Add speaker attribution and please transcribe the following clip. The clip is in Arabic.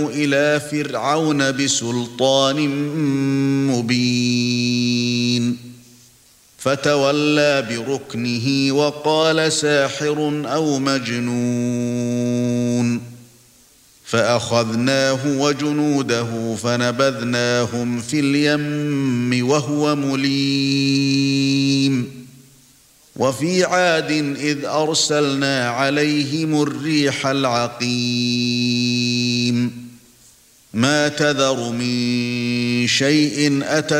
Speaker 1: إلى فرعون بسلطان مبين فتولى بركنه وقال ساحر أو مجنون فأخذناه وجنوده فنبذناهم في اليم وهو مليم وفي عاد إذ أرسلنا عليهم الريح العقيم ما تذر من شيء أتت